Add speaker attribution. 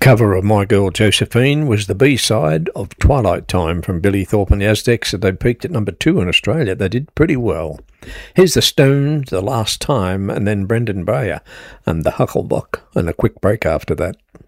Speaker 1: Cover of My Girl Josephine was the B-side of Twilight Time from Billy Thorpe and the Aztecs. They peaked at number 2 in Australia. They did pretty well. Here's the Stones, The Last Time, and then Brendan Bayer and the Hucklebuck, and a quick break after that.